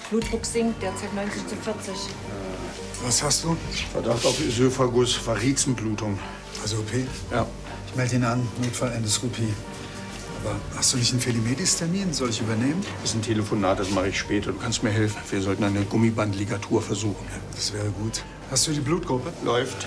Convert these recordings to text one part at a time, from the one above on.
Blutdruck sinkt, derzeit 90/40. Was hast du? Verdacht auf Ösophagus, Varizenblutung. Also OP? Ja. Ich melde ihn an, Notfallendoskopie. Aber hast du nicht einen Felimedis-Termin? Soll ich übernehmen? Das ist ein Telefonat, das mache ich später. Du kannst mir helfen. Wir sollten eine Gummibandligatur versuchen. Das wäre gut. Hast du die Blutgruppe? Läuft.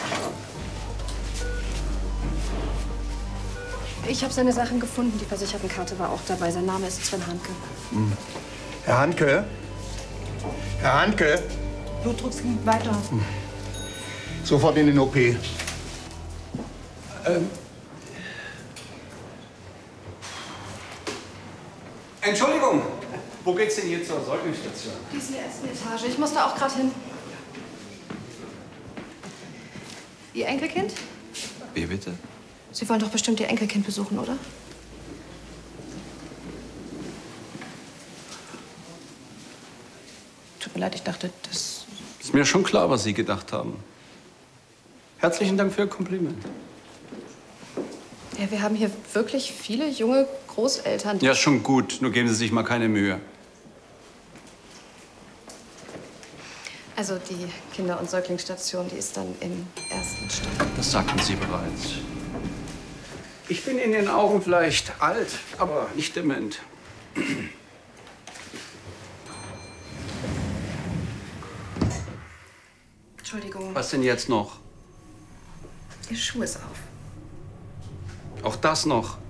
Ich habe seine Sachen gefunden. Die Versichertenkarte war auch dabei. Sein Name ist Sven Hanke. Herr Hanke? Herr Hanke? Blutdruck sinkt weiter. Sofort in den OP. Entschuldigung, wo geht's denn hier zur Säuglingsstation? Die ist in der ersten Etage. Ich muss da auch gerade hin. Ihr Enkelkind? Wie bitte? Sie wollen doch bestimmt Ihr Enkelkind besuchen, oder? Tut mir leid, ich dachte, das... Ist mir schon klar, was Sie gedacht haben. Herzlichen Dank für Ihr Kompliment. Ja, wir haben hier wirklich viele junge Großeltern. Ja, schon gut. Nur geben Sie sich mal keine Mühe. Also die Kinder- und Säuglingsstation, die ist dann im ersten Stock. Das sagten Sie bereits. Ich bin in Ihren Augen vielleicht alt, aber nicht dement. Entschuldigung, Was denn jetzt noch? Ihr Schuh ist auf. Auch das noch?